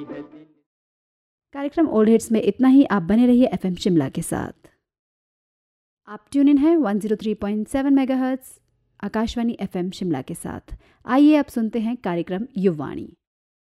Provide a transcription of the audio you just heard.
कार्यक्रम old hits में इतना ही। आप बने रहिए एफएम शिमला के साथ। आप ट्यून इन है 103.7 मेगाहर्ट्ज आकाशवाणी एफएम शिमला के साथ। आइए अब सुनते हैं कार्यक्रम युववाणी।